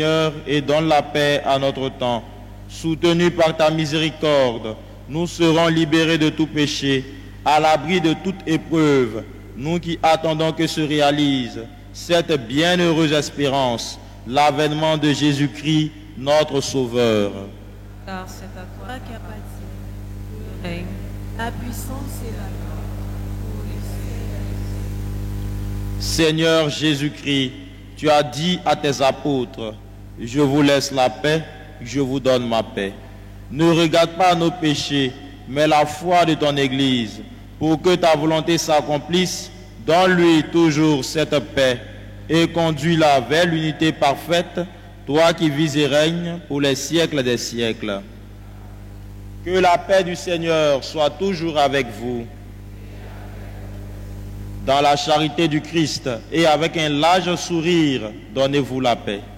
Seigneur, et donne la paix à notre temps. Soutenus par ta miséricorde, nous serons libérés de tout péché, à l'abri de toute épreuve, nous qui attendons que se réalise cette bienheureuse espérance, l'avènement de Jésus-Christ, notre Sauveur. Car c'est à toi qu'appartient le règne, la puissance et la gloire pour les siècles. Seigneur Jésus-Christ, tu as dit à tes apôtres, « Je vous laisse la paix, je vous donne ma paix. » Ne regarde pas nos péchés, mais la foi de ton Église, pour que ta volonté s'accomplisse. Donne-lui toujours cette paix et conduis-la vers l'unité parfaite, toi qui vis et règnes pour les siècles des siècles. Que la paix du Seigneur soit toujours avec vous. Dans la charité du Christ et avec un large sourire, donnez-vous la paix.